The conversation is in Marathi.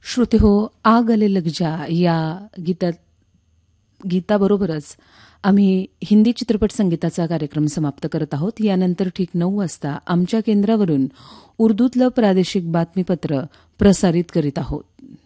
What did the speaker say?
श्रोते हो, आ गले लग जा या गीताबरोबरच आम्ही हिंदी चित्रपट संगीताचा कार्यक्रम समाप्त करत आहोत. यानंतर ठीक 9 वाजता आमच्या केंद्रावरून उर्दूतलं प्रादेशिक बातमीपत्र प्रसारित करीत आहोत.